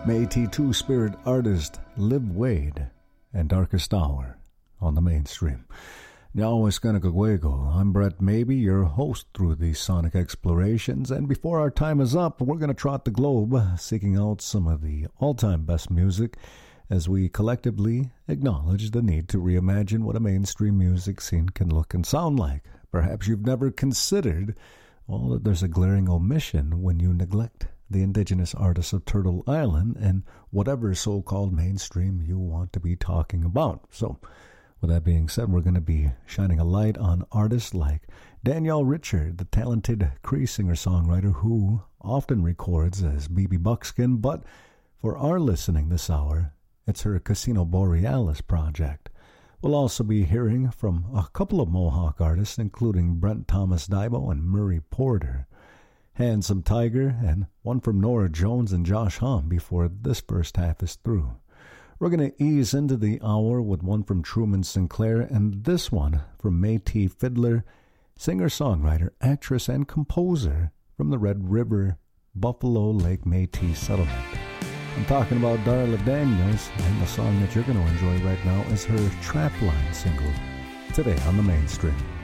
Métis two-spirit artist Liv Wade and Darkest Hour on the mainstream. I'm Brett Maybe, your host through these sonic explorations, and before our time is up, we're going to trot the globe, seeking out some of the all-time best music as we collectively acknowledge the need to reimagine what a mainstream music scene can look and sound like. Perhaps you've never considered, well, that there's a glaring omission when you neglect the indigenous artists of Turtle Island and whatever so-called mainstream you want to be talking about. So, with that being said, we're going to be shining a light on artists like Danielle Richard, the talented Cree singer-songwriter who often records as BB Buckskin, but for our listening this hour, it's her Casino Borealis project. We'll also be hearing from a couple of Mohawk artists, including Brent Thomas Dibo and Murray Porter, Handsome Tiger, and one from Nora Jones and Josh Hom before this first half is through. We're going to ease into the hour with one from Truman Sinclair and this one from Métis fiddler, singer-songwriter, actress, and composer from the Red River, Buffalo Lake Métis settlement. I'm talking about Darla Daniels, and the song that you're going to enjoy right now is her Trapline single, today on the mainstream.